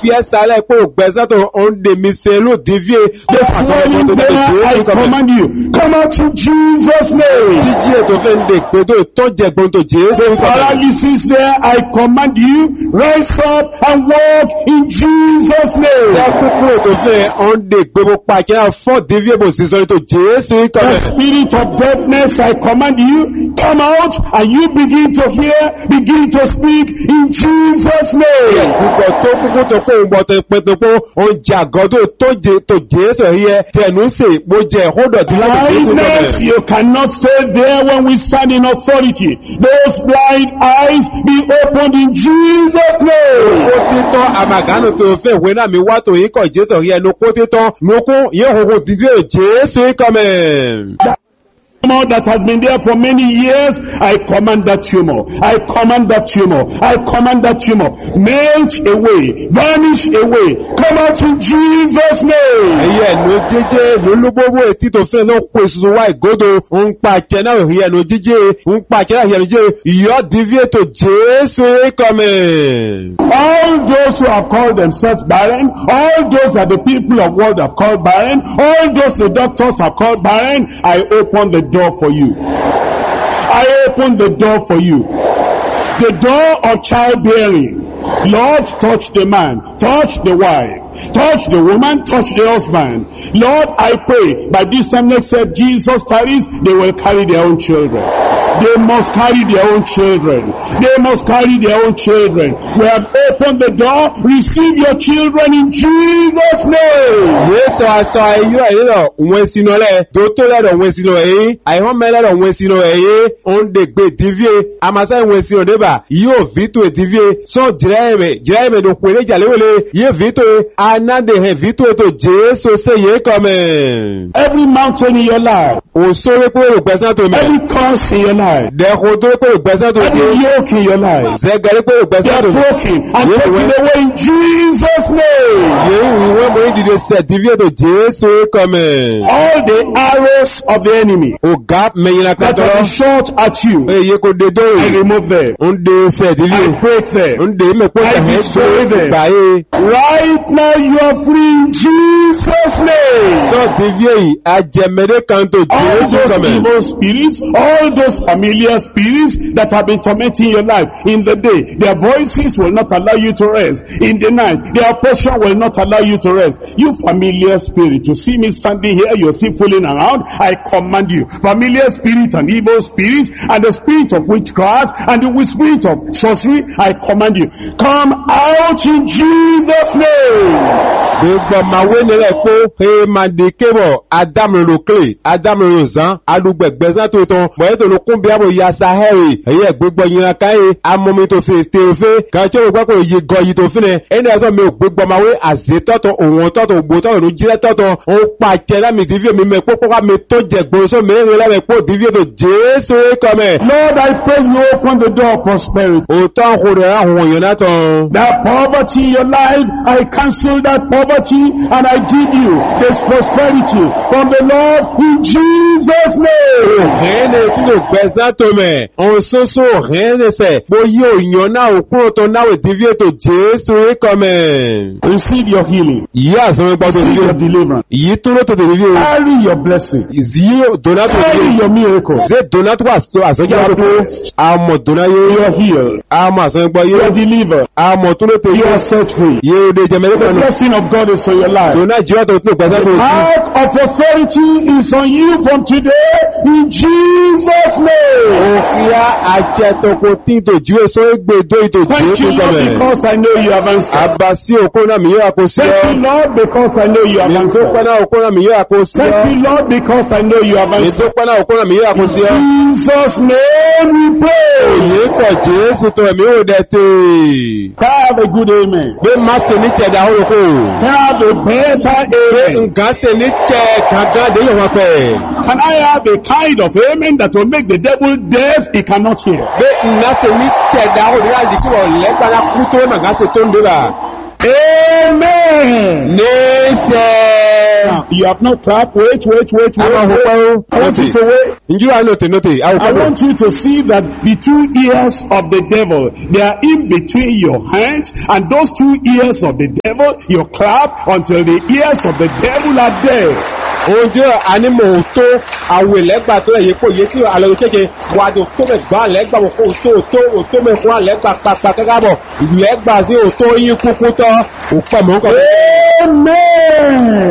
fiesta le po gbesato on de mi se lo dévier de façon de I command you, come out in Jesus' name. Jíjí to fe nde pe to je gbon to Jésù Paralysis there, I command you, rise up and walk in Jesus' name. Kúkúrò tó fẹ́ on de pe mo pa kí a fọ́ dévier bo si so to Jésù The spirit of deafness, I command you, come out and you begin to hear, begin to speak in Jesus' name. Kúkọ̀ tó kúkú tó kó ń bọ̀ tó pẹ́ tó kó on jàgọ́ tó Jésù yẹ tẹnu se mo jẹ hold di láti Jésù Blindness, you cannot stay there when we stand in authority. Those blind eyes be opened in Jesus' name. Kó títọ́ àmàgánù tó fẹ́ ìwé náà mi wá tó yí kọ̀ Jésù yẹ ló kó títọ́ ló kún yẹ́ òhun dídí Jésù kọ́mẹ̀. Tumor that has been there for many years, I command that tumor. I command that tumor. I command that tumor. Melt away. Vanish away. Come out in Jesus' name. Ẹyẹ ẹnu jíjẹ́ lólúgbówó etí tó fẹ́ ló kó ìṣúná wá ìgódò ń pa àṣẹ náà rí ẹnu jíjẹ́ ń pa àṣẹ náà rí ẹnu jíjẹ́ ìyọ́ díví ètò Jésù kọ́mẹ̀. All those who have called themselves barren, all those that the people of world have called barren, all those the doctors have called barren, I open the door for you. I open the door for you. The door of childbearing. Lord, touch the man, touch the wife, touch the woman, touch the husband. Lord, I pray by this time next year, Jesus tarries, they will carry their own children. They must carry their own children. They must carry their own children. We have opened the door. Receive your children in Jesus' name. Yéésù aṣọ ayé ayé lọ òun sínú rẹ̀ tó tó lẹ́rọ̀ òun sínú ẹ̀yìn àìhàn mẹ́lẹ́rọ̀ òun sínú ẹ̀yìn òun dè gbé dìvíé àmàṣà òun sínú débà yóò vítò dìvíé sọ jìráyẹ̀mẹ̀ ló pèrè jàléwòlé yóò vítò anáde hẹ̀ vítò ètò Jésù ṣe yé kọ́mẹ̀. Every mountain in your life, Òṣèré pé ògbẹ́sán tó mẹ́. every curse in your life, Dẹ̀kun tó pé ògbẹ́sán tó every dé. yoke in your life, Zẹ́gẹ̀rẹ́ pé they ògbẹ́sán are tó dé. broken and taken away in Jesus' name. Yéhù ìwé mọ̀ ìdíje sẹ̀ dìvíé ètò Jésù kọ́mẹ̀. All the arrows of the enemy Ògá mẹ́yìnlá that have kàtọ́. been shot at you, Èyí kò dé I dóòrè. remove them. Ń dé sẹ̀ dìvíé. I break them. Ń dé mẹ́pọ̀ I ẹ̀hẹ́ destroy them. gbáyé. Right now you are free in Jesus' name. Sọ dìvíé yìí, ajẹmẹ́dé kan tó All Jésù those kọ́mẹ̀. evil spirits, all those familiar spirits that have been tormenting your life in the day, their voices will not allow you to rest. In the night, their oppression will not allow you to rest. You familiar spirit, you see me standing here, you're still fooling around, I command you. Familiar spirit and evil spirit and the spirit of witchcraft and the spirit of sorcery, I command you. Come out in Jesus' name. Gbogbo màwé nílẹ̀ pé èèmàdé kébọ̀ Adámìrò Clay, Adámìrò Zan, alùgbẹ̀gbẹ̀sán tó tán, bọ̀yẹ́ tó ló kún bí àbò ya Sahẹ́rì, ẹ̀yẹ́ gbogbo yìnyín káyé, amómi tó fi ṣe òfé, kàájọ́ ògbà kò yí gọ yìí tó fi nẹ, ẹni ẹ̀sọ́ mi ò gbogbo màwé àzé tọ́tọ̀, òun tọ́tọ̀, ògbó tọ́tọ̀, ló jílẹ̀ tọ́tọ̀, ó pàṣẹ lámì dìvíò mi mẹ́pọ̀ pọ́pá mi tó jẹ gbòòsó mẹ́rin lámẹ́pọ̀ dìvíò tó Jésù kọ́mẹ̀. Lord, I pray you open the door of prosperity. Òótọ́ àkórè àwọn èèyàn náà tán. That poverty in your life, I cancel that poverty and I give you this prosperity from the Lord in Jesus' name. Rẹ́ẹ̀nẹ̀ tí ló gbẹ̀sán tó mẹ́, òun sóso rẹ́ẹ̀nẹ̀ sẹ̀, bó yí òyìn náà òkúrò tó náwó dìvíò tó Jésù kọ́mẹ̀. Receive your healing. Yí àsán gbọ́ tó Receive dìvíò. your deliverance. Yí tó ló tó dìvíò. Carry your blessing. Yí dònà tó Carry dìvíò. your miracle. Zé dònà tó wà àsọ́jà You are tó tó. blessed. Àmọ̀ dònà You yóò. are healed. Àmọ̀ àsán gbọ́ You are yóò. delivered. Àmọ̀ tó ló tó You yóò. are set free. Yé òde jẹmẹ́lẹ́ The kan. blessing of God is on your life. Dònà jíwá tó tó gbẹ̀sán tó tó. Mark of authority is on you from today in Jesus' name. Òkìá àjẹtọkọ tí tó jíwé só gbèdó ìtò Thank Jésù you, Lord, kọ́mẹ̀. because I know you have answered. Àbàsí òkú náà mi yóò àkóso Thank ọ́. you, Lord, because I know you have answered. Ìdópẹ́ná òkú náà mi yóò àkóso Thank ọ́. you, Lord, because I know you have answered. Ìdópẹ́ná òkú náà mi yóò àkóso ọ́. Jesus' name we pray. Òye kọ̀ Jésù tó ẹ̀mí ò dẹ̀ tè. Have a good amen. Gbé má ṣe ní tẹ̀dá òrùkù. Have a better amen. Nǹkan ṣe ní tẹ̀ kankan dé yóò wọ́n pẹ̀. Can I have a kind of amen that will make the devil deaf? He cannot hear. Gbé nǹkan ṣe ní tẹ̀dá òrùkù láti kí wọ́n lẹ́gbàdá kú tó màgá ṣe tó ń dé bá. Amen. Now, you have not clapped. Wait. I want you to wait. I want you to see that the two ears of the devil, they are in between your hands, and those two ears of the devil, you clap until the ears of the devil are dead. Ojo animo to awe legba to ye ko ye ti alo keke wa do to me gba legba mo ko to me ko legba pa kagabo legba si o to yin kuku to o pa mo ko. Amen.